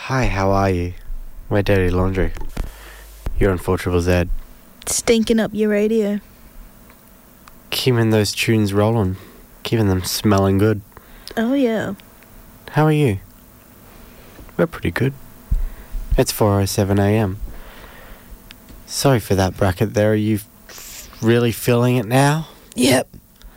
Hi, how are you? We're Dirty Laundry. You're on 4ZZZ. Stinking up your radio. Keeping those tunes rolling. Keeping them smelling good. Oh, yeah. How are you? We're pretty good. It's 4:07 a.m. Sorry for that bracket there. Are you really feeling it now? Yep.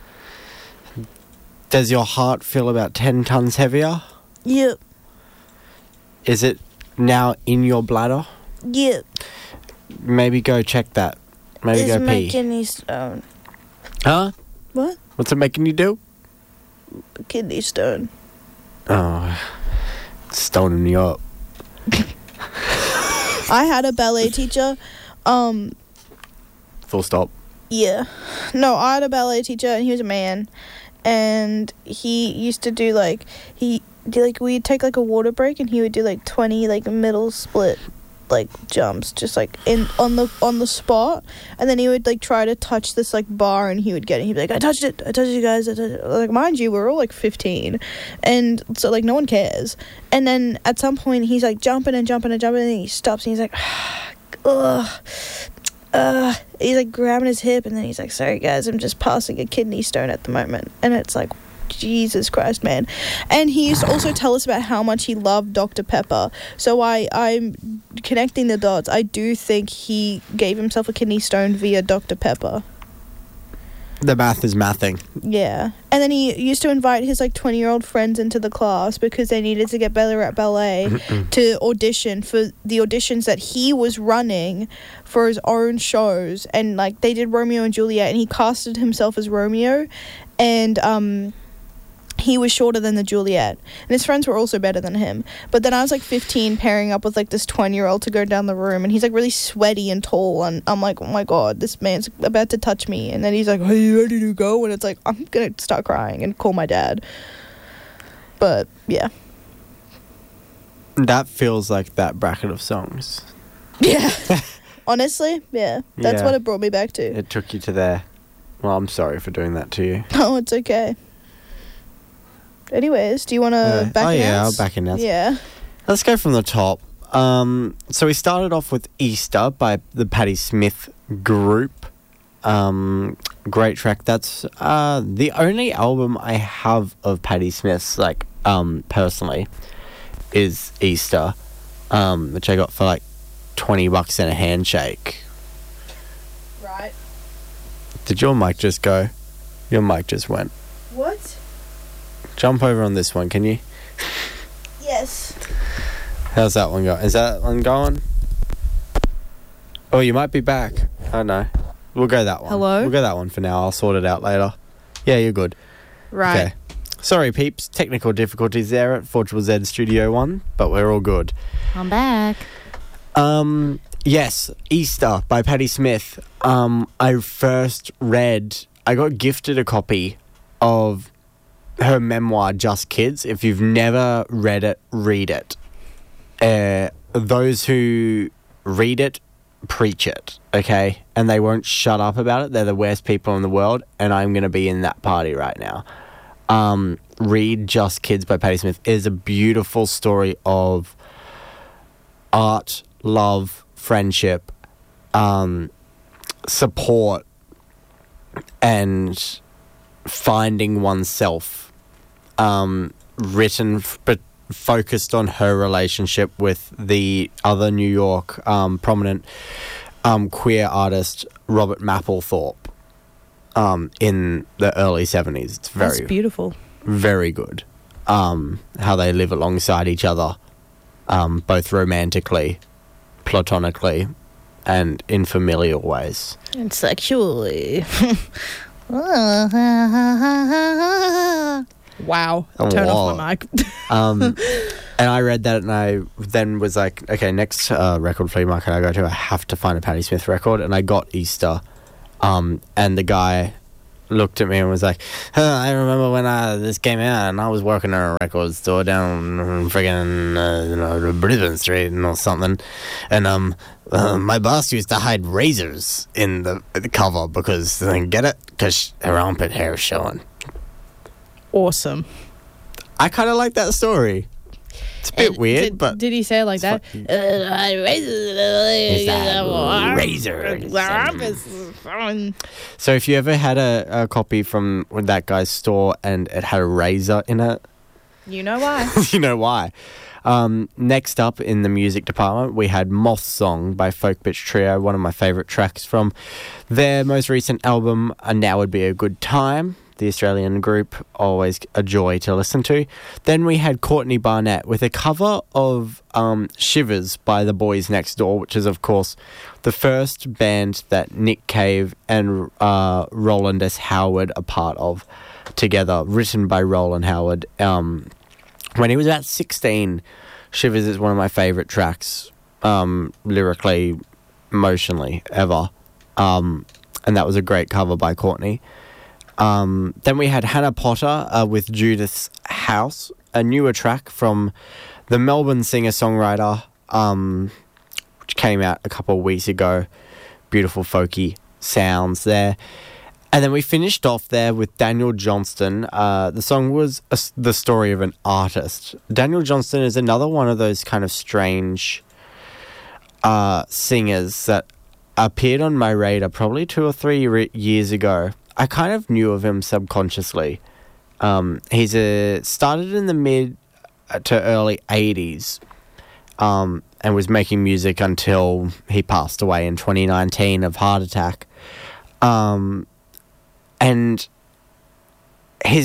Does your heart feel about 10 tons heavier? Yep. Is it now in your bladder? Yep. Maybe go check that. Maybe go It's pee. my kidney stone. Huh? What? What's it making you do? Kidney stone. Oh, stoning you up. I had a ballet teacher. Full stop. Yeah. No, I had a ballet teacher and he was a man. And he used to do we'd take like a water break and he would do like 20 like middle split like jumps just like on the spot, and then he would like try to touch this like bar and he would get it. He'd be like, I touched you guys, I touched it. Like, mind you, we're all like 15, and so like no one cares. And then at some point he's like jumping and then he stops and he's like he's like grabbing his hip, and then he's like, sorry guys, I'm just passing a kidney stone at the moment. And it's like, Jesus Christ, man. And he used to also tell us about how much he loved Dr. Pepper. So I'm connecting the dots. I do think he gave himself a kidney stone via Dr. Pepper. The math is mathing. Yeah. And then he used to invite his like 20-year-old friends into the class because they needed to get better at ballet to audition for the auditions that he was running for his own shows. And like they did Romeo and Juliet, and he casted himself as Romeo, and he was shorter than the Juliet, and his friends were also better than him. But then I was like 15 pairing up with like this 20-year-old to go down the room, and he's like really sweaty and tall, and I'm like, oh my god, this man's about to touch me. And then he's like, are you ready to go? And it's like, I'm gonna start crying and call my dad. But yeah. That feels like that bracket of songs. Yeah. Honestly, yeah. That's Yeah. what it brought me back to. It took you to there. Well, I'm sorry for doing that to you. Oh, it's okay. Anyways, do you want to back announce? Yeah, I'll back announce. Yeah. Let's go from the top. So we started off with Easter by the Patti Smith Group. Great track. That's the only album I have of Patti Smith's, like, personally, is Easter, which I got for like $20 and a handshake. Right. Did your mic just go? Your mic just went. What? Jump over on this one, can you? Yes. How's that one going? Is that one going? Oh, you might be back. Oh, no. We'll go that one. Hello? We'll go that one for now. I'll sort it out later. Yeah, you're good. Right. Okay. Sorry, peeps. Technical difficulties there at 4ZZZ Studio 1, but we're all good. I'm back. Yes, Easter by Patti Smith. I got gifted a copy of her memoir, Just Kids. If you've never read it, read it. Those who read it, preach it, okay? And they won't shut up about it. They're the worst people in the world, and I'm going to be in that party right now. Read Just Kids by Patti Smith. It is a beautiful story of art, love, friendship, support, and finding oneself. Written but focused on her relationship with the other New York prominent queer artist Robert Mapplethorpe in the early 70s. It's That's beautiful. very good. How they live alongside each other, both romantically, platonically, and in familial ways. And sexually. Wow. Turn off my mic. And I read that, and I then was like, okay, next record flea market I go to, I have to find a Patti Smith record. And I got Easter, and the guy looked at me and was like, I remember when this came out, and I was working at a record store down friggin' Brisbane Street or something, and my boss used to hide razors in the cover because her armpit hair is showing. Awesome. I kind of like that story. It's a bit weird, but did he say it like that? Razor. So if you ever had a copy from that guy's store and it had a razor in it, You know why? you know why. Next up in the music department, we had Moth Song by Folk Bitch Trio, one of my favourite tracks from their most recent album, Now Would Be a Good Time. The Australian group, always a joy to listen to. Then we had Courtney Barnett with a cover of Shivers by the Boys Next Door, which is, of course, the first band that Nick Cave and Roland S. Howard are part of together, written by Roland Howard. When he was about 16, Shivers is one of my favourite tracks, lyrically, emotionally, ever. And that was a great cover by Courtney. Then we had Hannah Potter with Judith's House, a newer track from the Melbourne singer-songwriter, which came out a couple of weeks ago. Beautiful folky sounds there. And then we finished off there with Daniel Johnston. The song was the story of an artist. Daniel Johnston is another one of those kind of strange singers that appeared on my radar probably 2 or 3 years ago. I kind of knew of him subconsciously. He's started in the mid to early 80s and was making music until he passed away in 2019 of heart attack. And his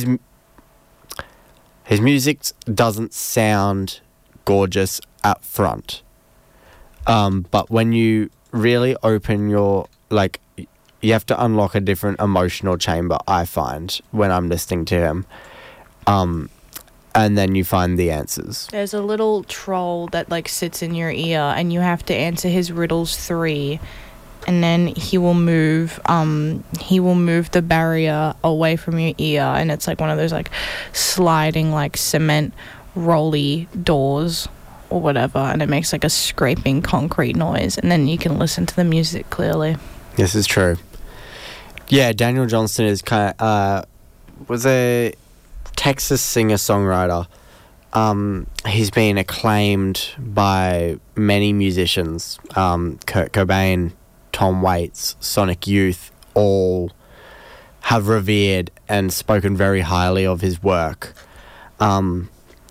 music doesn't sound gorgeous up front. But when you really open your, like, you have to unlock a different emotional chamber, I find, when I'm listening to him. And then you find the answers. There's a little troll that, like, sits in your ear, and you have to answer his riddles 3, and then he will move the barrier away from your ear, and it's like one of those, like, sliding, like, cement rolly doors or whatever, and it makes, like, a scraping concrete noise, and then you can listen to the music clearly. This is true. Yeah, Daniel Johnston is was a Texas singer-songwriter. He's been acclaimed by many musicians. Kurt Cobain, Tom Waits, Sonic Youth, all have revered and spoken very highly of his work. And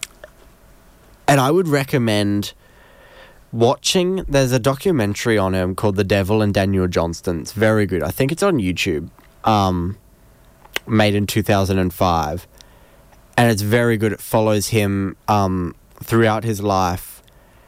I would recommend watching, there's a documentary on him called The Devil and Daniel Johnston. It's very good. I think it's on YouTube. Made in 2005. And it's very good. It follows him throughout his life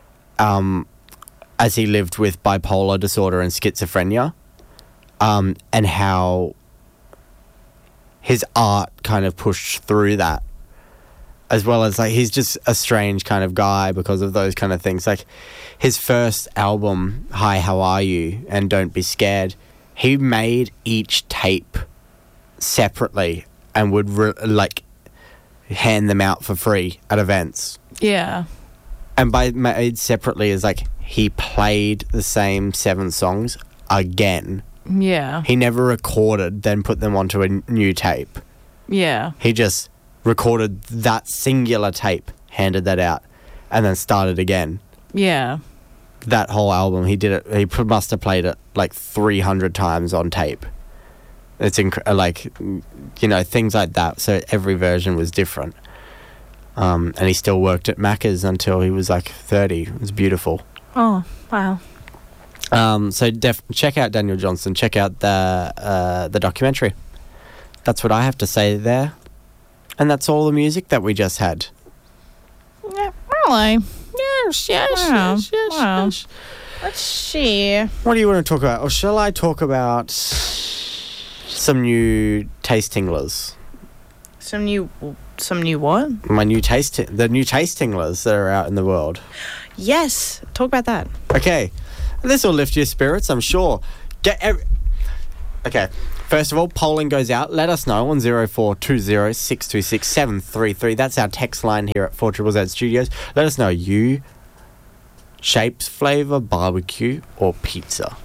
as he lived with bipolar disorder and schizophrenia, and how his art kind of pushed through that. As well as, like, he's just a strange kind of guy because of those kind of things. Like, his first album, Hi, How Are You? And Don't Be Scared, he made each tape separately and would, hand them out for free at events. Yeah. And by made separately is, like, he played the same 7 songs again. Yeah. He never recorded, then put them onto a new tape. Yeah. He just recorded that singular tape, handed that out, and then started again. Yeah. That whole album, he did it. He must have played it like 300 times on tape. It's things like that. So every version was different. And he still worked at Macca's until he was like 30. It was beautiful. Oh, wow. So check out Daniel Johnston. Check out the documentary. That's what I have to say there. And that's all the music that we just had. Yeah, really? Yes. Wow. Let's see. What do you want to talk about? Or shall I talk about some new taste-tinglers? Some new what? The new taste-tinglers that are out in the world. Yes. Talk about that. Okay. This will lift your spirits, I'm sure. Okay. First of all, polling goes out. Let us know on 0420 626 733. That's our text line here at 4ZZZ Studios. Let us know, you shapes, flavour, barbecue, or pizza?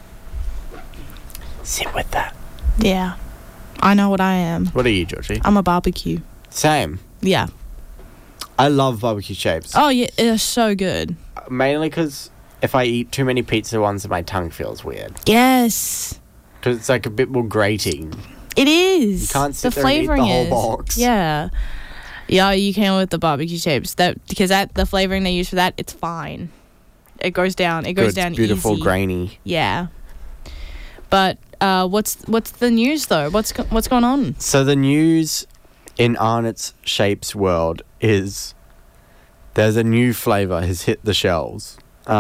Sit with that. Yeah. I know what I am. What are you, Georgie? I'm a barbecue. Same. Yeah. I love barbecue shapes. Oh yeah, they're so good. Mainly because if I eat too many pizza ones, my tongue feels weird. Yes, Because it's like a bit more grating. it is. You can't sit the there and eat the flavoring whole is. box. Yeah, yeah, you can with the barbecue shapes. Because the flavoring they use for that, it's fine. It goes down. It goes Good, down beautiful, easy. grainy. Yeah. But what's the news though? What's going on? So the news in Arnott's Shapes world is there's a new flavour has hit the shelves.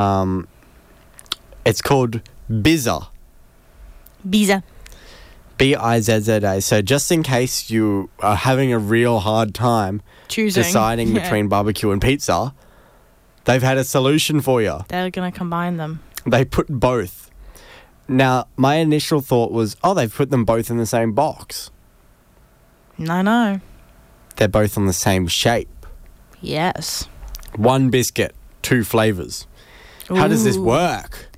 It's called Bizza. Bizza. Bizza. So just in case you are having a real hard time Choosing. deciding Yeah. between barbecue and pizza, they've had a solution for you. They're gonna combine them. They put both. Now, my initial thought was, they've put them both in the same box. No. They're both on the same shape. Yes. One biscuit, two flavours. How does this Ooh. work?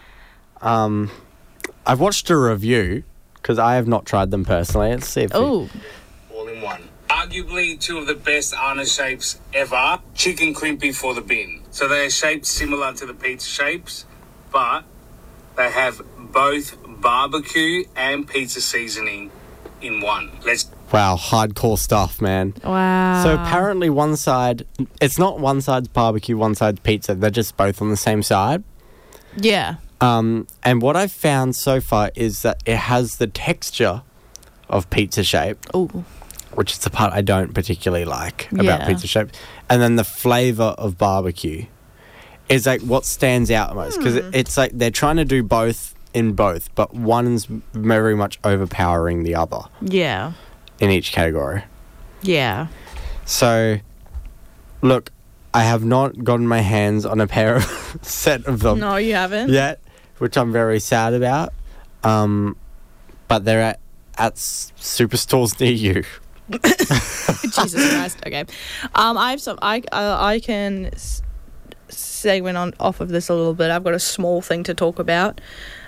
I've watched a review, because I have not tried them personally. Let's see if Oh. All in one. Arguably two of the best Arnott's shapes ever. Chicken crimpy for the bin. So they are shaped similar to the pizza shapes, but they have both barbecue and pizza seasoning in one. Wow, hardcore stuff, man. Wow. So apparently one side, it's not one side's barbecue, one side's pizza. They're just both on the same side. Yeah. And what I've found so far is that it has the texture of pizza shape, Oh. which is the part I don't particularly like about Yeah. pizza shape. And then the flavour of barbecue is like what stands out most. Because it's like they're trying to do both in both, but one's very much overpowering the other Yeah. in each category. Yeah. So, look, I have not gotten my hands on a pair of set of them No, you haven't. yet, which I'm very sad about. But they're at superstores near you. Jesus Christ. Okay. I have some. I can segment on off of this a little bit. I've got a small thing to talk about.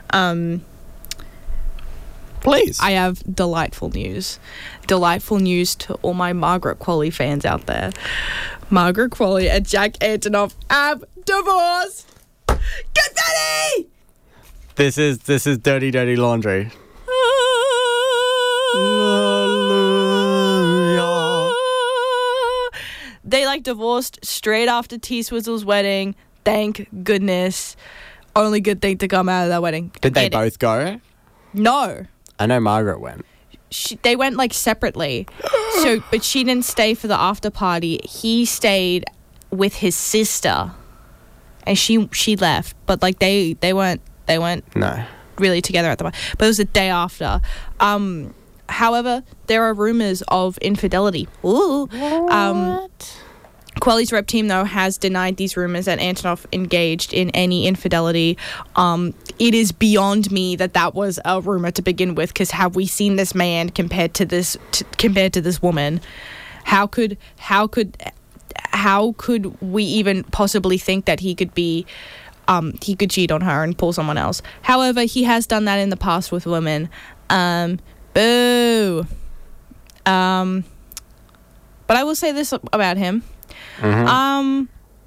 Please. I have delightful news. Delightful news to all my Margaret Qualley fans out there. Margaret Qualley and Jack Antonoff have divorced. Get ready! This is dirty, dirty laundry. They divorced straight after T Swizzle's wedding. Thank goodness. Only good thing to come out of that wedding. Did they Get it. both go? No. I know Margaret went. They went separately. But she didn't stay for the after party. He stayed with his sister, and she left. But they weren't No. really together at the moment. But it was the day after. However, there are rumors of infidelity. Ooh. Qualley's rep team, though, has denied these rumors that Antonoff engaged in any infidelity. It is beyond me that was a rumor to begin with, because have we seen this man compared to this woman? How could we even possibly think that he could be he could cheat on her and pull someone else? However, he has done that in the past with women. Boo. But I will say this about him. Mm-hmm.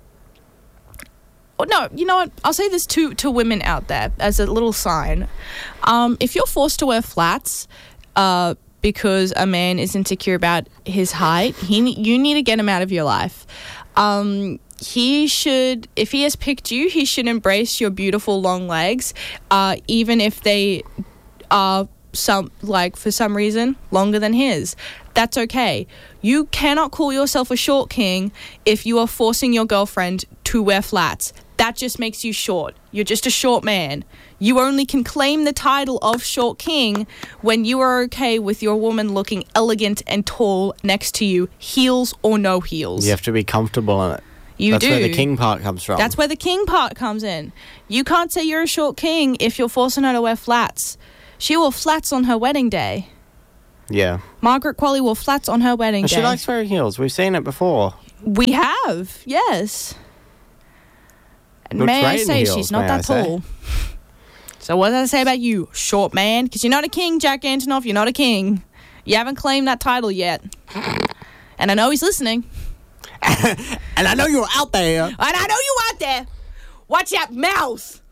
No, you know what? I'll say this to women out there as a little sign. If you're forced to wear flats because a man is insecure about his height, you need to get him out of your life. He should, if he has picked you, he should embrace your beautiful long legs, even if they are for some reason longer than his. That's okay. You cannot call yourself a short king if you are forcing your girlfriend to wear flats. That just makes you short. You're just a short man. You only can claim the title of short king when you are okay with your woman looking elegant and tall next to you, heels or no heels. You have to be comfortable in it. You That's do. where the king part comes from. That's where the king part comes in. You can't say you're a short king if you're forcing her to wear flats. She wore flats on her wedding day. Yeah. Margaret Qualley wore flats on her wedding And day. she likes wearing heels. We've seen it before. We have, yes. And Looks may I great in say, heels, she's not may I that say. tall. So what does that say about you, short man? Because you're not a king, Jack Antonoff. You're not a king. You haven't claimed that title yet. And I know he's listening. And I know you're out there. And I know you out there. Watch your mouth.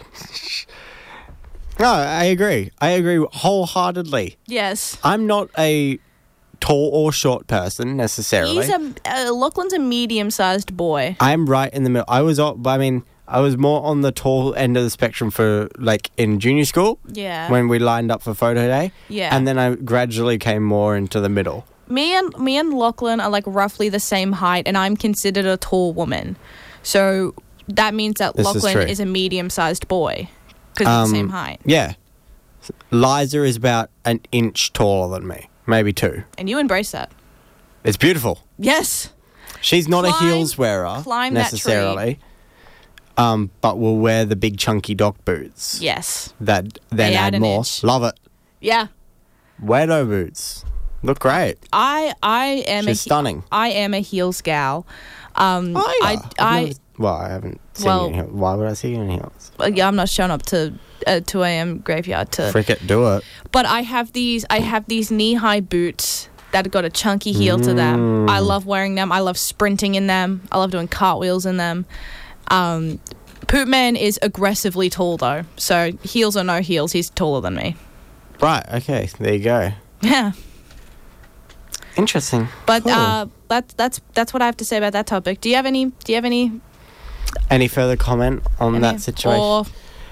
No, I agree. I agree wholeheartedly. Yes. I'm not a tall or short person necessarily. Lachlan's a medium-sized boy. I'm right in the middle. I was more on the tall end of the spectrum for like in junior school. Yeah. When we lined up for photo day. Yeah. And then I gradually came more into the middle. Me and Lachlan are like roughly the same height, and I'm considered a tall woman. So that means that This is Lachlan true. is a medium-sized boy because of the same height. Yeah. Liza is about an inch taller than me. Maybe 2. And you embrace that. It's beautiful. Yes. She's not Climb- a heels wearer climb that tree. necessarily. But will wear the big chunky dock boots. Yes. That then They add add an more. inch. Love it. Yeah. Weirdo boots. Look great. I am She's stunning. I am a heels gal. Oh, yeah. I I haven't seen Well- you in heels. Why would I see you in heels? yeah, I'm not showing up to 2 a.m. graveyard to. Frick it, do it. But I have these knee-high boots that have got a chunky heel to them. I love wearing them. I love sprinting in them. I love doing cartwheels in them. Poop Man is aggressively tall though, so heels or no heels, he's taller than me. Right, okay, there you go. Yeah. Interesting. But Cool. that's what I have to say about that topic. Do you have any Any further comment on that situation? Or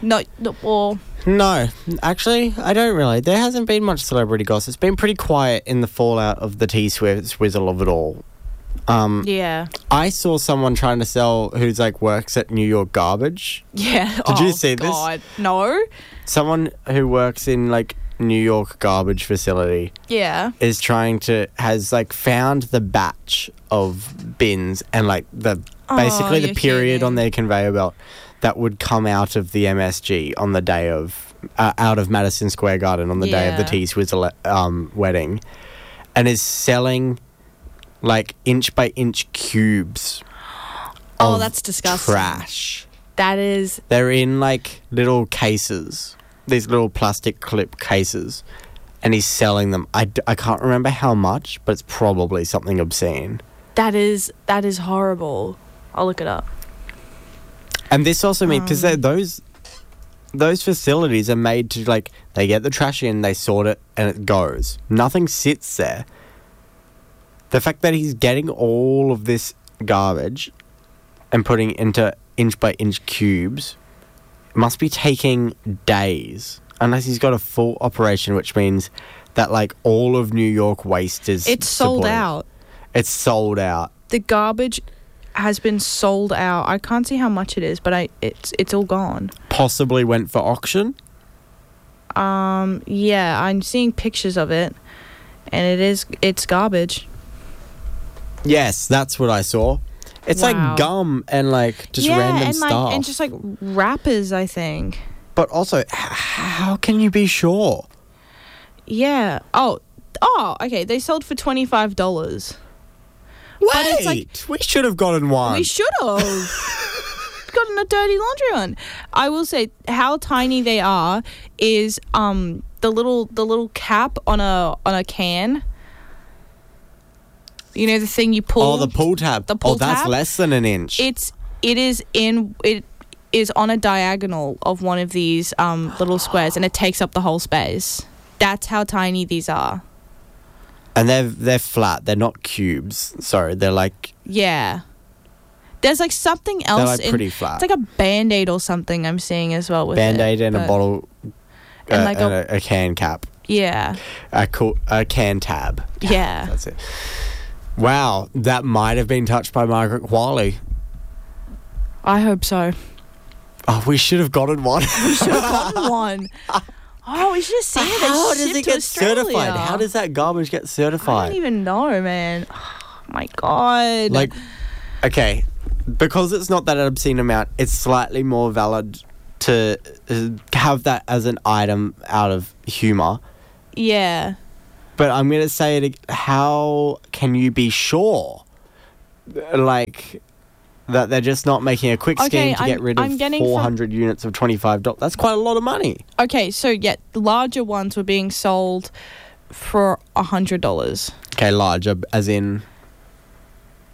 No, actually, I don't really. There hasn't been much celebrity gossip. It's been pretty quiet in the fallout of the T-Swizzle of it all. yeah. I saw someone trying to sell who's like works at New York Garbage. Yeah. Did you see this? God. No. Someone who works in like New York garbage facility Yeah. is has like found the batch of bins and like basically the you're period kidding. on their conveyor belt that would come out of the MSG on the day of out of Madison Square Garden on the day of the Yeah. T-Swizzle wedding, and is selling like inch by inch cubes. Oh, of that's disgusting. Trash. That is. They're in like little cases, these little plastic clip cases, and he's selling them. I can't remember how much, but it's probably something obscene. That is horrible. I'll look it up. And this also means because those facilities are made to like they get the trash in, they sort it, and it goes. Nothing sits there. The fact that he's getting all of this garbage and putting into inch by inch cubes must be taking days, unless he's got a full operation, which means that like all of New York waste is It's sold supported. out. It's sold out. The garbage has been sold out. I can't see how much it is, but it's all gone. Possibly went for auction. Yeah, I'm seeing pictures of it, and it's garbage. Yes, that's what I saw. It's Wow. like gum and like just random and stuff. and just like wrappers, I think. But also, how can you be sure? Yeah. Oh, okay. They sold for $25. Wait, it's like- we should have gotten one. We should have gotten a dirty laundry one. I will say how tiny they are is the little cap on a can. You know the thing you pull. Oh, the pull tab. The pull that's tab? less than an inch. It is on a diagonal of one of these little squares, and it takes up the whole space. That's how tiny these are. And they're flat. They're not cubes. Sorry, they're like Yeah. There's like something else. like pretty flat. It's like a Band-Aid or something I'm seeing as well with Band-Aid it, and a but- bottle and like and a can cap. Yeah. A can tab. Yeah. That's it. Wow, that might have been touched by Margaret Qualley. I hope so. Oh, we should have gotten one. We should have gotten one. Oh, we should have seen it. How and does shipped it to get Australia. certified? How does that garbage get I certified? don't even know, man. Oh, my God. Like, okay, because it's not that obscene amount, it's slightly more valid to have that as an item out of humour. Yeah. But I'm going to say it. How can you be sure, like, that they're just not making a quick scheme to get rid of 400 units of $25? That's quite a lot of money. Okay, so yeah, the larger ones were being sold for $100. Okay, larger, as in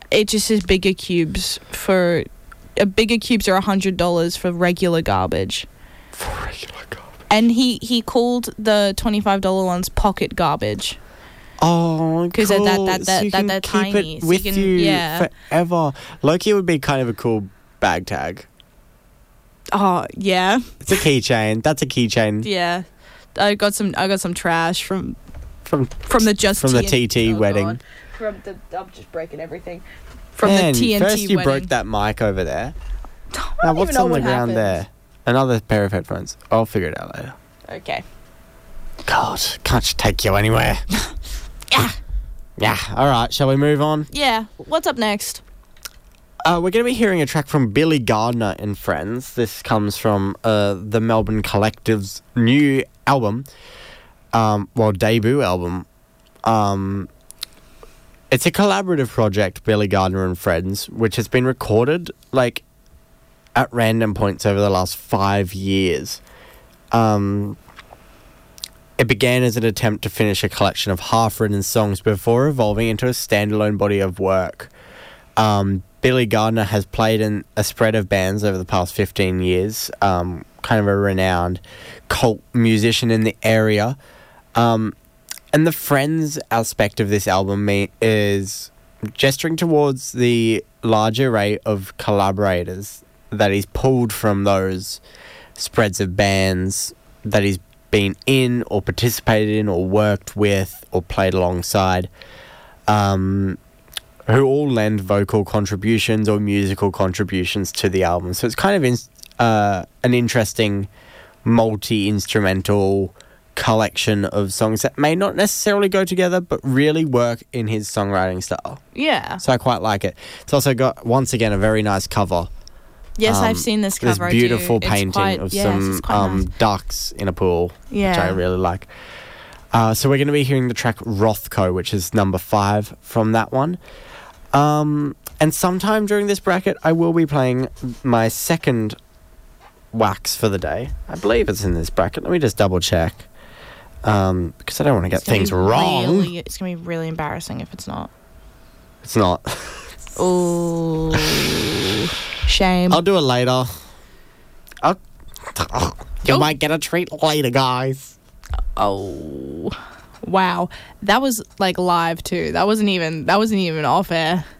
It just says bigger cubes for... bigger cubes are $100 for regular garbage. For regular garbage. And he called the $25 ones pocket garbage. Oh, because cool. they're keep tiny. it So with you can, you forever. Loki would be kind of a cool bag tag. Oh yeah. It's a keychain. That's a keychain. Yeah. I got some trash from the TT wedding. God. I'm just breaking everything. From Man, the TNT first you wedding. broke that mic over there. I Now don't what's even know on the what ground happened. there? Another pair of headphones. I'll figure it out later. Okay. God, can't just take you anywhere. Yeah. All right. Shall we move on? Yeah. What's up next? We're going to be hearing a track from Billy Gardner and Friends. This comes from the Melbourne Collective's new album, debut album. It's a collaborative project, Billy Gardner and Friends, which has been recorded like at random points over the last 5 years. It began as an attempt to finish a collection of half-written songs before evolving into a standalone body of work. Billy Gardner has played in a spread of bands over the past 15 years, kind of a renowned cult musician in the area. And the Friends aspect of this album is gesturing towards the large array of collaborators that he's pulled from those spreads of bands that he's been in or participated in or worked with or played alongside, who all lend vocal contributions or musical contributions to the album. So it's kind of an interesting multi-instrumental collection of songs that may not necessarily go together but really work in his songwriting style. Yeah. So I quite like it. It's also got, once again, a very nice cover. Yes, I've seen this cover. This beautiful It's painting quite- of yes, some it's quite nice. ducks in a pool, Yeah. which I really like. So we're going to be hearing the track Rothko, which is number 5 from that one. And sometime during this bracket, I will be playing my second wax for the day. I believe it's in this bracket. Let me just double check. Because I don't want to get things wrong. It's going to be really embarrassing if it's not. It's not. Oh, shame. I'll do it later. You Oh. might get a treat later, guys. Oh, wow. That was like live too. That wasn't even off air.